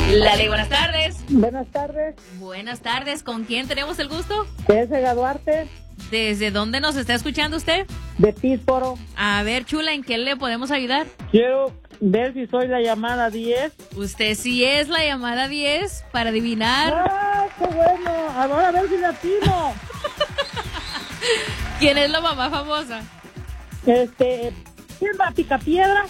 Lali, buenas tardes. Buenas tardes. Buenas tardes. ¿Con quién tenemos el gusto? César Duarte. ¿Desde dónde nos está escuchando usted? De Pittsburgh. A ver, chula, ¿en qué le podemos ayudar? Quiero ver si soy la llamada 10. Usted sí es la llamada 10 para adivinar. ¡Ah, qué bueno! Ahora a ver si latino. ¿Quién es la mamá famosa? ¿Quién va a Picapiedra?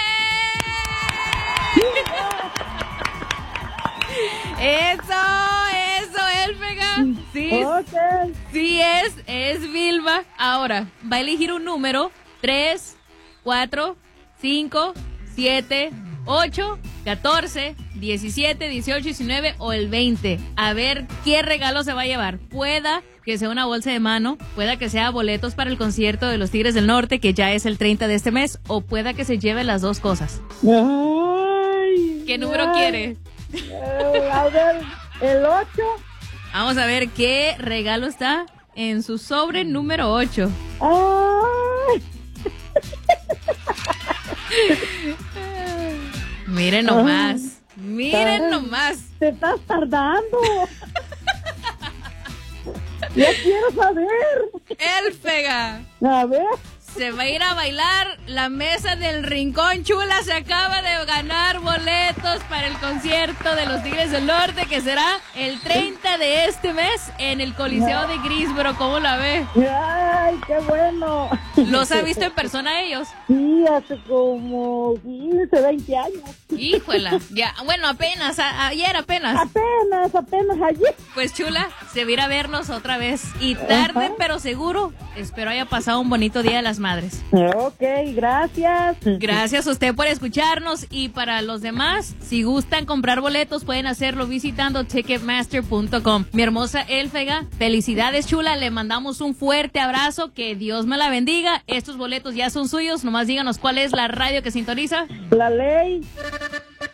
Eso, Elfega. Sí, Okay. sí es Vilma. Ahora, va a elegir un número: 3, 4, 5, 7, 8, 14, 17, 18, 19 o el 20. A ver qué regalo se va a llevar. Pueda que sea una bolsa de mano, pueda que sea boletos para el concierto de los Tigres del Norte, que ya es el 30 de este mes, o pueda que se lleve las dos cosas. Ay, ¿Qué número quiere? A ver, el 8. Vamos a ver qué regalo está en su sobre número 8. Ay. Miren nomás. Miren nomás. Te estás tardando. Ya quiero saber. Elfega. A ver. Se va a ir a bailar la mesa del Rincón, chula. Se acaba de ganar boletos para el concierto de los Tigres del Norte, que será el 30 de este mes en el Coliseo de Greensboro. ¿Cómo la ve? Ay, qué bueno. ¿Los ha visto en persona ellos? Sí, hace como 15, 20 años. Híjola. Ya, bueno, apenas, ayer apenas. Apenas ayer. Pues chula, se va a ir a vernos otra vez. Y tarde, pero seguro, espero haya pasado un bonito Día de las Madres. Ok, gracias. Gracias a usted por escucharnos. Y para los demás, si gustan comprar boletos, pueden hacerlo visitando Ticketmaster.com. Mi hermosa Elfega, felicidades, chula. Le mandamos un fuerte abrazo. Que Dios me la bendiga. Estos boletos ya son suyos. Nomás díganos cuál es la radio que sintoniza. La ley.